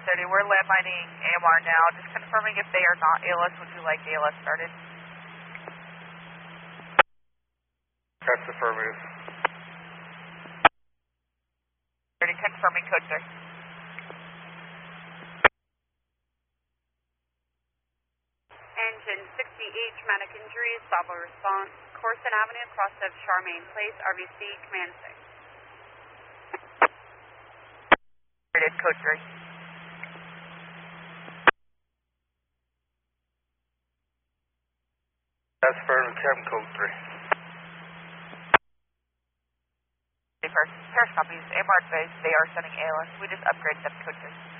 30. We're landmining AMR now. Just confirming if they are not ALS, would you like ALS started? That's affirmative. 30, confirming code 3. Engine 60E, traumatic injuries, Bravo response. Corson Avenue, cross of Charmaine Place, RBC, command 6. Code 3. That's affirmative, cabin code 3. Paris copies, AMR advised they are sending ALS. We just upgraded them to code 3.